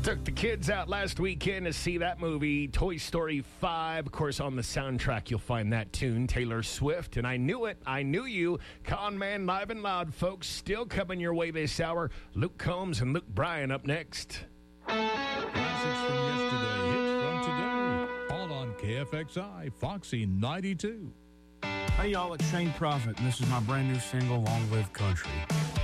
Took the kids out last weekend to see that movie, Toy Story 5. Of course, on the soundtrack, you'll find that tune, Taylor Swift. And I knew it. I knew you. Con Man live and loud, folks. Still coming your way this hour. Luke Combs and Luke Bryan up next. Classics from yesterday, hits from today. All on KFXI, Foxy 92. Hey, y'all, it's Shane Prophet, and this is my brand new single, Long Live Country.